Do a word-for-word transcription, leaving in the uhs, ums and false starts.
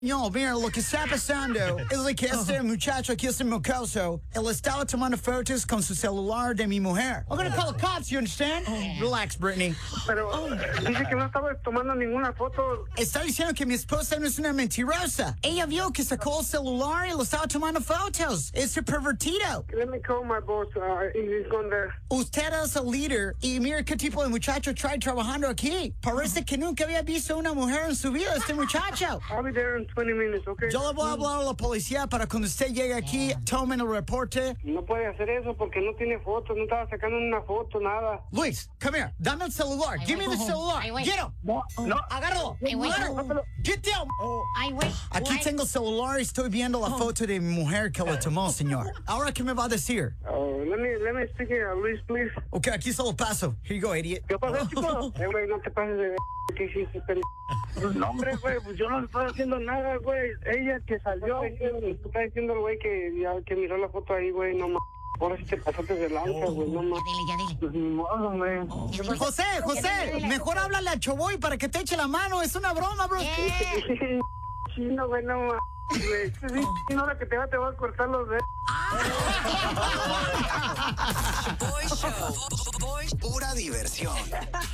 No, mira, lo que está pasando es de que este muchacho aquí, este mocoso, él estaba tomando fotos con su celular de mi mujer. I'm gonna call the cops, you understand? Relax, Brittany. Pero dice que no estaba tomando ninguna foto. Está diciendo que mi esposa no es una mentirosa. Ella vio que sacó el celular y lo estaba tomando fotos. Es un pervertido. Let me call my boss. Uh, he's gone there. Usted es el líder y mira qué tipo de muchacho trae trabajando aquí. Parece que nunca había visto una mujer en su vida, este muchacho. I'll be there in twenty minutes, okay? Yo le voy a hablar a la policía para cuando usted llegue aquí, tomen el reporte. No puede hacer eso porque no tiene fotos, no estaba sacando una foto, nada. Luis, come here. Dame el celular. Ay, Give me güey. the celular. Ay, güey. Get him. No, no. Agárralo. Ay, güey. Agárralo. Get down. Ay, güey. Aquí Ay. tengo el celular y estoy viendo la foto de mi mujer que lo tomó, señor. Ahora, ¿qué me va a decir? Oh, let me, let me speak here, Luis, please. Ok, aquí se lo paso. Here you go, idiot. ¿Qué pasa, chico? Eh, güey, no te pases de... ¿Qué hiciste, peli? No, hombre, güey, pues yo no le estoy haciendo nada, güey. Ella que salió, está diciendo el güey que, ya, que miró la foto ahí, güey, no mames. Ahora sí te pasaste de lanza, güey, no mames. Ya dile, ya dile. Pues ni modo, güey. José, José, mejor háblale a Choboy para que te eche la mano. Es una broma, bro. Eh. Chino, güey, no mames. Güey, sí, sí, ahora que te va, te va a cortar los dedos. Boy Show. Boy- Pura diversión.